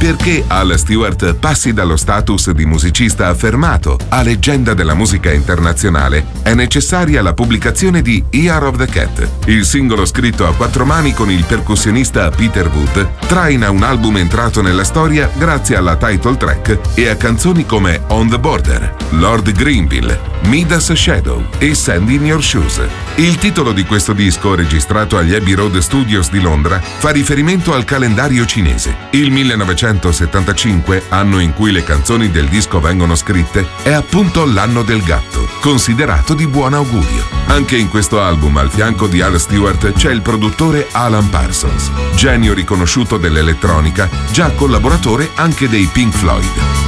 Perché Al Stewart passi dallo status di musicista affermato a leggenda della musica internazionale, è necessaria la pubblicazione di Year of the Cat. Il singolo scritto a quattro mani con il percussionista Peter Wood traina un album entrato nella storia grazie alla title track e a canzoni come On the Border, Lord Greenville, Midas Shadow e Sand in Your Shoes. Il titolo di questo disco, registrato agli Abbey Road Studios di Londra, fa riferimento al calendario cinese. Il 1975, anno in cui le canzoni del disco vengono scritte, è appunto l'anno del gatto, considerato di buon augurio. Anche in questo album, al fianco di Al Stewart, c'è il produttore Alan Parsons, genio riconosciuto dell'elettronica, già collaboratore anche dei Pink Floyd.